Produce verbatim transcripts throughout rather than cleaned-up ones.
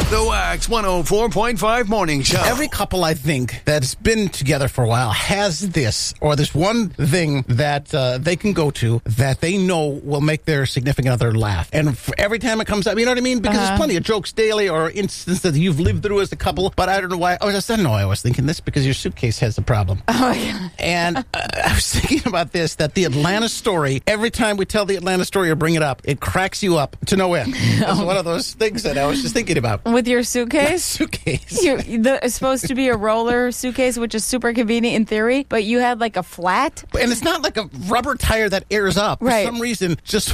The Wax one oh four point five Morning Show. Every couple, I think, that's been together for a while has this, or this one thing that uh, they can go to that they know will make their significant other laugh. And for every time it comes up, you know what I mean? Because Uh-huh. there's plenty of jokes daily or instances that you've lived through as a couple, but I don't know why. I was just, I don't know why I was thinking this, because your suitcase has a problem. Oh, my God. And uh, I was thinking about this, that the Atlanta story, every time we tell the Atlanta story or bring it up, it cracks you up to no end. That's one of those things that I was just thinking about. With your suitcase? Suitcase. You, the, it's supposed to be a roller suitcase, which is super convenient in theory, but you had like a flat. And it's not like a rubber tire that airs up. Right. For some reason, just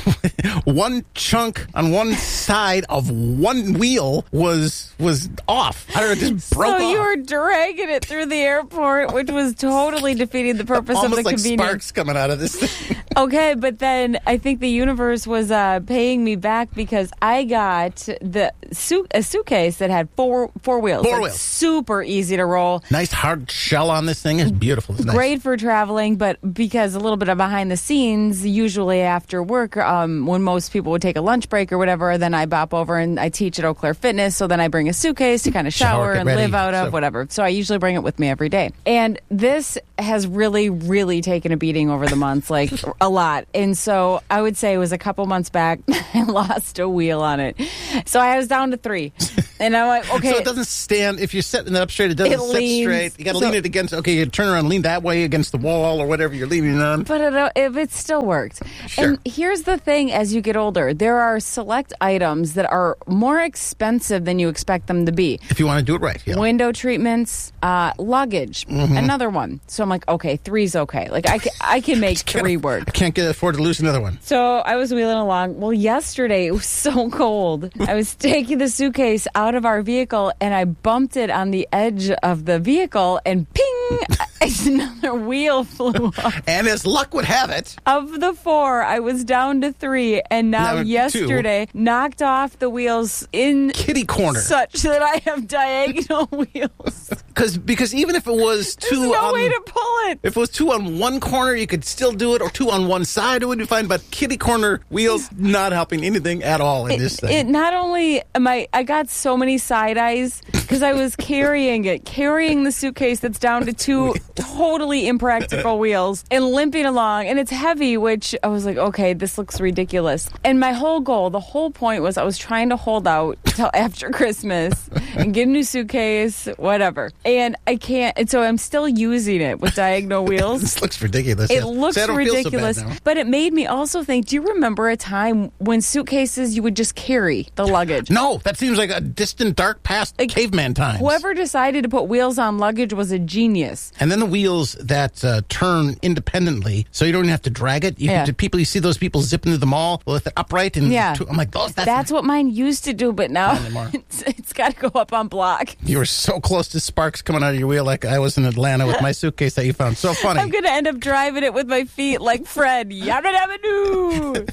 one chunk on one side of one wheel was was off. I don't know, it just broke So off. you were dragging it through the airport, which was totally defeating the purpose Almost of the like convenience. sparks coming out of this thing. Okay, but then I think the universe was uh, paying me back because I got the su- a suitcase that had four four wheels. Four like wheels. Super easy to roll. Nice hard shell on this thing. It's beautiful. It's nice. Great for traveling, but because a little bit of behind the scenes, usually after work, um, when most people would take a lunch break or whatever, then I bop over and I teach at Eau Claire Fitness. So then I bring a suitcase to kind of shower, Shower, get and ready. live out of, So- whatever. So I usually bring it with me every day. And this has really, really taken a beating over the months, like a lot. And so I would say it was a couple months back, I lost a wheel on it. So I was down to three. And I'm like, okay. So it doesn't stand, if you're setting it up straight, it doesn't It sit leans. straight. You got to So- lean it against, okay, you turn around, lean that way against the wall or whatever you're leaning on. But it, if it still worked. Sure. And here's the thing, as you get older, there are select items that are more expensive than you expect them to be. If you want to do it right, yeah. Window treatments, uh, luggage, Mm-hmm. another one. So I'm like, okay, three's okay. Like I can, I can make three work. I can't get afford to lose another one. So I was wheeling along. Well, yesterday it was so cold. I was taking the suitcase out of our vehicle and I bumped it on the edge of the vehicle and ping, another wheel flew off. And as luck would have it, Of the four, I was down to three, and now Now two. yesterday knocked off the wheels in kitty corner. such that I have diagonal wheels. Because because even if it was two There's no on, way to pull it. if it was two on one corner, you could still do it, or two on one side, it would be fine. But kitty corner wheels not helping anything at all in this It, thing. it not only am I, I got so many side eyes because I was carrying it, carrying the suitcase that's down to two totally impractical wheels and limping along, and it's heavy, which I was like, okay, this looks ridiculous. And my whole goal, the whole point was I was trying to hold out till after Christmas and get a new suitcase, whatever. And I can't, and so I'm still using it with diagonal wheels. This looks ridiculous. It yes. looks See, I don't feel so bad ridiculous, now. but it made me also think, do you remember a time when suitcases, you would just carry the luggage? No, that seems like a distant, dark past Like, caveman times. Whoever decided to put wheels on luggage was a genius. And then the wheels that uh, turn independently, so you don't even have to drag it. You Yeah. can, people, you see those people zipping through the mall with it upright, and Yeah. I'm like, oh, that's, That's what mine used to do, but now Not anymore. it's, it's got to go up on block. you were so close to sparks coming out of your wheel, like I was in Atlanta with my suitcase that you found. So funny. I'm going to end up driving it with my feet like Fred. Yabba dabba doo.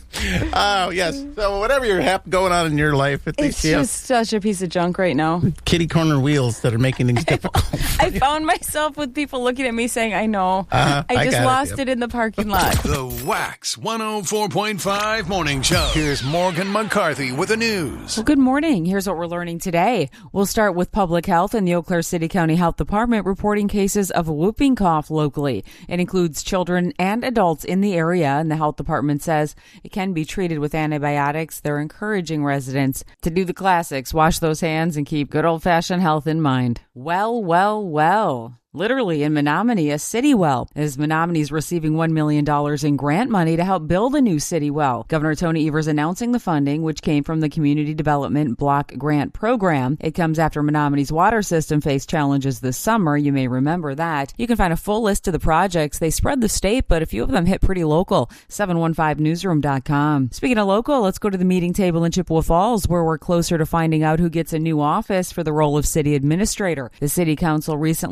Oh yes. So whatever you're hap- going on in your life, at It's least you have just such a piece of junk right now. kitty corner wheels that are making things difficult. I found myself with people looking at me saying, I know. Uh-huh. I I just got it, lost yep. it in the parking lot. The Wax one oh four point five Morning Show. Here's Morgan McCarthy with the news. Well, good morning. Here's what we're learning today. We'll start with public health and the Eau Claire City County Health Department reporting cases of whooping cough locally. It includes children and adults in the area, and the health department says it can be treated with antibiotics. They're encouraging residents to do the classics, wash those hands, and keep good old-fashioned health in mind. Well, well, well. Literally in Menominee, a city well, as Menominee is receiving one million dollars in grant money to help build a new city well. Governor Tony Evers announcing the funding, which came from the Community Development Block Grant Program. It comes after Menominee's water system faced challenges this summer. You may remember that. You can find a full list of the projects. They spread the state, but a few of them hit pretty local. seven one five newsroom dot com. Speaking of local, let's go to the meeting table in Chippewa Falls, where we're closer to finding out who gets a new office for the role of city administrator. The city council recently selected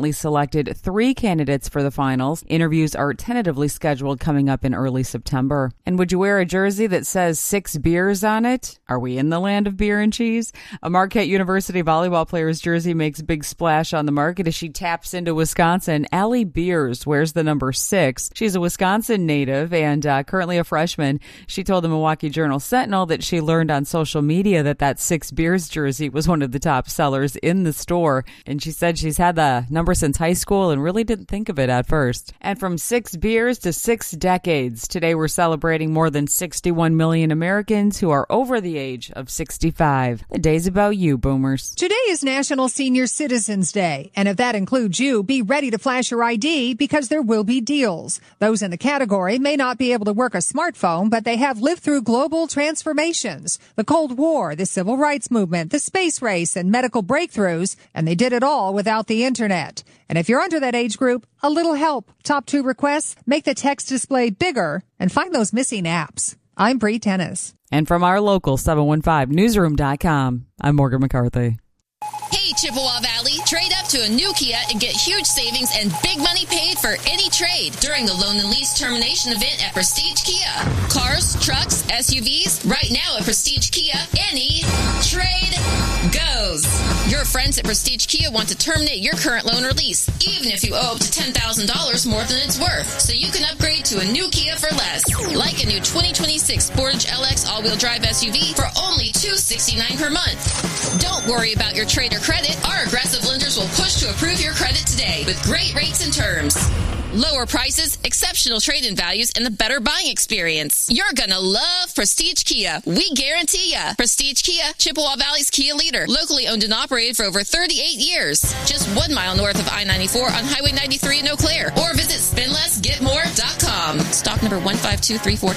selected three candidates for the finals. Interviews are tentatively scheduled coming up in early September. And would you wear a jersey that says six beers on it? Are we in the land of beer and cheese? A Marquette University volleyball player's jersey makes a big splash on the market as she taps into Wisconsin. Allie Beers wears the number six. She's a Wisconsin native and uh, currently a freshman. She told the Milwaukee Journal Sentinel that she learned on social media that that six beers jersey was one of the top sellers in the store. And she said she's had the number since high school and really didn't think of it at first. And from six beers to six decades, today we're celebrating more than sixty-one million Americans who are over the age of sixty-five. The day's about you, boomers. Today is National Senior Citizens Day, and if that includes you, be ready to flash your I D because there will be deals. Those in the category may not be able to work a smartphone, but they have lived through global transformations, the Cold War, the Civil Rights Movement, the space race, and medical breakthroughs, and they did it all without the internet. And if you're under that age group, a little help. Top two requests, make the text display bigger and find those missing apps. I'm Bree Tennis. And from our local seven one five newsroom dot com, I'm Morgan McCarthy. Hey, Chippewa Valley, trade up to a new Kia and get huge savings and big money paid for any trade during the loan and lease termination event at Prestige Kia. Cars, trucks, S U Vs, right now at Prestige Kia, any trade goes. Your friends at Prestige Kia want to terminate your current loan or lease, even if you owe up to ten thousand dollars more than it's worth, so you can upgrade to a new Kia for less. Like a new twenty twenty-six Sportage L X all-wheel drive S U V for only two hundred sixty-nine dollars per month. Don't worry about your trade or credit. Our aggressive lenders will push to approve your credit today with great rates and terms. Lower prices, exceptional trade-in values, and a better buying experience. You're gonna love Prestige Kia. We guarantee ya. Prestige Kia, Chippewa Valley's Kia leader. Locally owned and operated for over thirty-eight years. Just one mile north of I ninety-four on Highway ninety-three in Eau Claire. Or visit spend less get more dot com. Stock number one five two three four